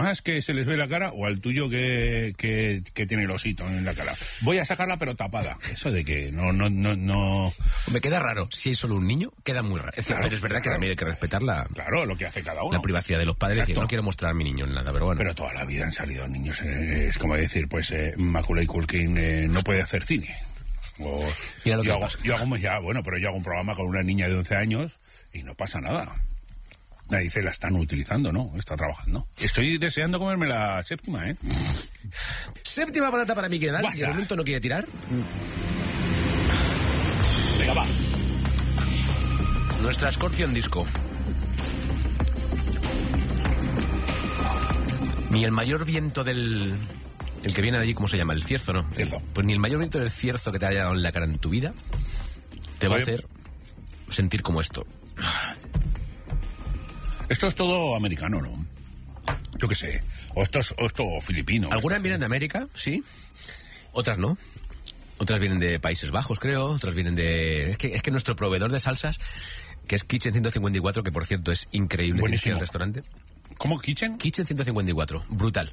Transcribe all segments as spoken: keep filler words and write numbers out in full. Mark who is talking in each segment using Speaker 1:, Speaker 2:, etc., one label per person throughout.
Speaker 1: demás que se les ve la cara o al tuyo que, que, que tiene el osito en la cara. Voy a sacarla pero tapada. Eso de que no, no, no, no...
Speaker 2: Me queda raro. Si hay solo un niño, queda muy raro. Es, claro, pero es verdad claro. que también hay que respetar la...
Speaker 1: Claro, lo que hace cada uno.
Speaker 2: La privacidad de los padres. Decir, no quiero mostrar a mi niño en nada, pero bueno.
Speaker 1: Pero toda la vida han salido niños. Eh, es como decir, pues, eh, Macaulay Culkin eh, no puede hacer cine. O,
Speaker 2: Mira lo que
Speaker 1: yo, hago,
Speaker 2: pasa.
Speaker 1: yo hago ya, bueno, pero yo hago un programa con una niña de once años y no pasa nada. Nadie dice, la están utilizando, ¿no? Está trabajando. Estoy deseando comerme la séptima, ¿eh?
Speaker 2: Séptima patata para Miguel Nadal, que de momento no quiere tirar.
Speaker 1: Venga, va.
Speaker 2: Nuestra Scorpion Disco. Ni el mayor viento del... El que viene de allí, ¿cómo se llama? El cierzo, ¿no?
Speaker 1: Cierzo.
Speaker 2: Pues ni el mayor viento del cierzo que te haya dado en la cara en tu vida te va a hacer sentir como esto.
Speaker 1: Esto es todo americano, ¿no? Yo qué sé. O esto es o esto filipino.
Speaker 2: Algunas vienen de América, sí. Otras no. Otras vienen de Países Bajos, creo. Otras vienen de... Es que, es que nuestro proveedor de salsas, que es Kitchen ciento cincuenta y cuatro, que por cierto es increíble.
Speaker 1: Buenísimo.
Speaker 2: El restaurante.
Speaker 1: ¿Cómo? ¿Kitchen?
Speaker 2: Kitchen ciento cincuenta y cuatro. Brutal.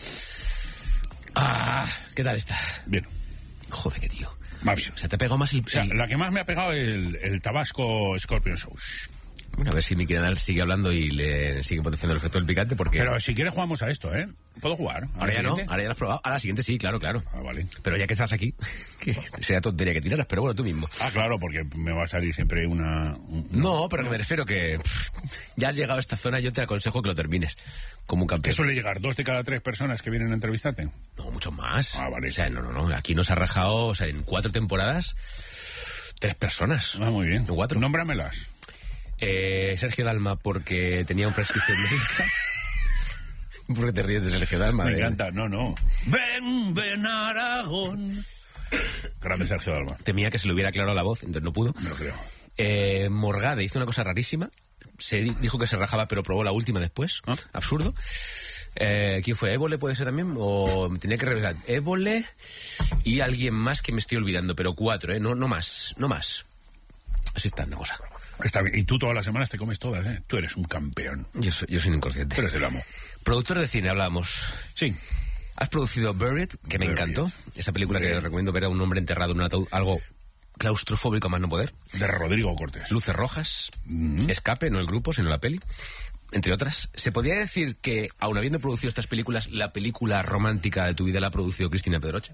Speaker 2: Ah, ¿qué tal está?
Speaker 1: Bien.
Speaker 2: Joder, qué tío.
Speaker 1: Más bien.
Speaker 2: O sea, te pegó más el...
Speaker 1: O sea,
Speaker 2: el...
Speaker 1: la que más me ha pegado es el, el Tabasco Scorpion Sauce.
Speaker 2: Bueno, a ver si Miki Nadal sigue hablando y le sigue potenciando el efecto del picante, porque...
Speaker 1: Pero si quieres jugamos a esto, ¿eh? ¿Puedo jugar?
Speaker 2: Ahora ya no, ahora ya lo has probado. A la siguiente sí, claro, claro.
Speaker 1: Ah, vale.
Speaker 2: Pero ya que estás aquí, que sería tontería que tiraras, pero bueno, tú mismo.
Speaker 1: Ah, claro, porque me va a salir siempre una... Un,
Speaker 2: no, pero que me refiero que pff, ya has llegado a esta zona, yo te aconsejo que lo termines como un campeón.
Speaker 1: ¿Qué suele llegar? ¿Dos de cada tres personas que vienen a entrevistarte?
Speaker 2: No, mucho más.
Speaker 1: Ah, vale.
Speaker 2: O sea, no, no, no. Aquí nos ha rajado, o sea, en cuatro temporadas, tres personas.
Speaker 1: Ah, muy bien.
Speaker 2: Cuatro.
Speaker 1: Nómbramelas.
Speaker 2: Eh, Sergio Dalma, porque tenía un prescripción médica. ¿Por qué te ríes de Sergio Dalma?
Speaker 1: Me
Speaker 2: eh?
Speaker 1: encanta, no, no. Ven, ven Aragón. Grande Sergio Dalma.
Speaker 2: Temía que se le hubiera aclarado la voz, entonces no pudo.
Speaker 1: Me lo creo.
Speaker 2: Eh, Morgade hizo una cosa rarísima. Se di- dijo que se rajaba, pero probó la última después.
Speaker 1: ¿Ah?
Speaker 2: Absurdo. Eh, ¿Quién fue? ¿Évole puede ser también? O tenía que revelar. Évole y alguien más que me estoy olvidando, pero cuatro, ¿eh? No, no más, no más. Así está la cosa.
Speaker 1: Está bien. Y tú todas las semanas te comes todas, ¿eh? Tú eres un campeón.
Speaker 2: Yo soy, yo soy un inconsciente.
Speaker 1: Tú eres el amo.
Speaker 2: Productor de cine, hablábamos.
Speaker 1: Sí.
Speaker 2: Has producido Buried, que me
Speaker 1: Buried.
Speaker 2: encantó. Esa película que
Speaker 1: Buried.
Speaker 2: recomiendo ver a un hombre enterrado en un ataúd, algo claustrofóbico a más no poder.
Speaker 1: De Rodrigo Cortés.
Speaker 2: Luces rojas,
Speaker 1: Mm.
Speaker 2: Escape, no el grupo, sino la peli, entre otras. ¿Se podría decir que, aun habiendo producido estas películas, la película romántica de tu vida la ha producido Cristina Pedroche?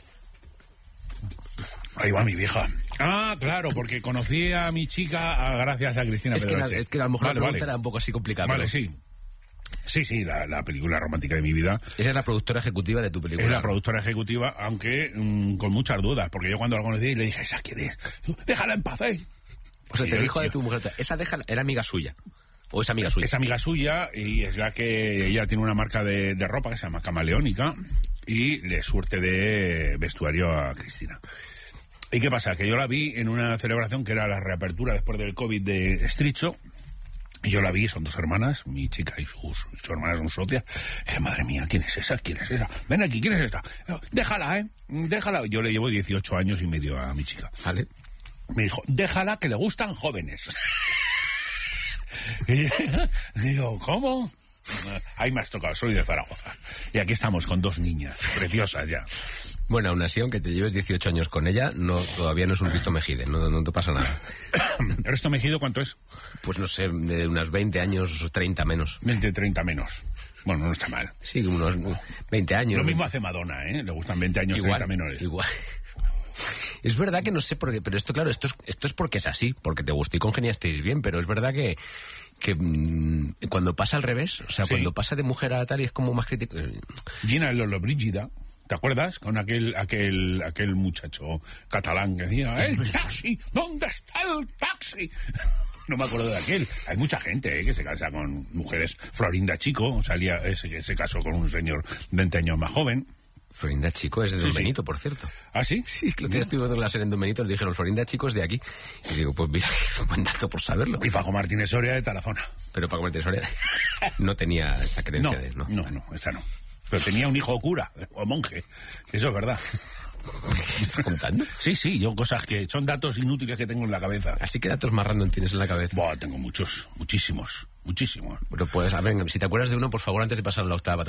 Speaker 1: Ahí va mi vieja. Ah, claro, porque conocí a mi chica a- gracias a Cristina
Speaker 2: Es que, la-
Speaker 1: Pedroche.
Speaker 2: es que a lo mejor
Speaker 1: Vale,
Speaker 2: la pregunta
Speaker 1: vale.
Speaker 2: era un poco así complicada.
Speaker 1: Vale,
Speaker 2: pero
Speaker 1: sí. Sí, sí, la, la película romántica de mi vida.
Speaker 2: Esa es la productora ejecutiva de tu película.
Speaker 1: Es la productora ejecutiva, aunque mm, con muchas dudas, porque yo cuando la conocí le dije, ¿esa quién es? Déjala en paz, ¿eh?
Speaker 2: O sea,
Speaker 1: Sí,
Speaker 2: te
Speaker 1: yo-
Speaker 2: dijo de
Speaker 1: yo-
Speaker 2: tu mujer, esa déjala, era amiga suya. O es amiga suya.
Speaker 1: Es amiga suya y es la que ella tiene una marca de, de ropa que se llama Camaleónica y le surte de vestuario a Cristina. ¿Y qué pasa? Que yo la vi en una celebración que era la reapertura después del COVID de Estricho. Y yo la vi, son dos hermanas, mi chica y sus, y su hermana son socias. Y dije, madre mía, ¿quién es esa? ¿Quién es esa? Ven aquí, ¿quién es esta? Déjala, ¿eh? Déjala. Yo le llevo dieciocho años y medio a mi chica.
Speaker 2: Vale.
Speaker 1: Me dijo, déjala, que le gustan jóvenes. Y digo, ¿cómo? Ahí me has tocado, soy de Zaragoza. Y aquí estamos con dos niñas, preciosas ya.
Speaker 2: Bueno, aún así, aunque te lleves dieciocho años con ella, no todavía no es un Cristo Mejide, no, no te pasa nada.
Speaker 1: ¿El resto Mejido cuánto es?
Speaker 2: Pues no sé, de unos veinte años, treinta menos.
Speaker 1: veinte, treinta menos. Bueno, no está mal.
Speaker 2: Sí, unos veinte años.
Speaker 1: Lo mismo hace Madonna, ¿eh? Le gustan veinte años,
Speaker 2: igual,
Speaker 1: treinta menores.
Speaker 2: Igual. Es verdad que no sé por qué, pero esto, claro, esto es, esto es porque es así, porque te gustó y congeniasteis bien, pero es verdad que, que mmm, cuando pasa al revés, o sea,
Speaker 1: Sí.
Speaker 2: cuando pasa de mujer a tal y es como más crítico.
Speaker 1: Gina Lollobrigida, ¿te acuerdas? Con aquel aquel aquel muchacho catalán que decía, ¡el taxi! ¿Dónde está el taxi? No me acuerdo de aquel. Hay mucha gente, ¿eh? Que se casa con mujeres. Florinda Chico salía ese que se casó con un señor veinte años más joven.
Speaker 2: Florinda Chico es de Don
Speaker 1: Sí, sí.
Speaker 2: Benito, por cierto.
Speaker 1: ¿Ah, sí?
Speaker 2: Sí, que lo tienes estuve viendo la serie en Don Benito, le dijeron, Florinda Chico es de aquí. Y digo, pues mira, buen dato por saberlo.
Speaker 1: Y Paco Martínez Soria de Tarazona.
Speaker 2: Pero Paco Martínez Soria no tenía esa creencia
Speaker 1: No,
Speaker 2: de... No,
Speaker 1: no, no, esa no. Pero tenía un hijo cura o monje. Eso es verdad.
Speaker 2: ¿Me estás contando?
Speaker 1: Sí, sí, yo cosas que son datos inútiles que tengo en la cabeza.
Speaker 2: Así que datos más random tienes en la cabeza.
Speaker 1: Buah, tengo muchos, muchísimos, muchísimos.
Speaker 2: Bueno, pues, a ver, si te acuerdas de uno, por favor, antes de pasar a la octava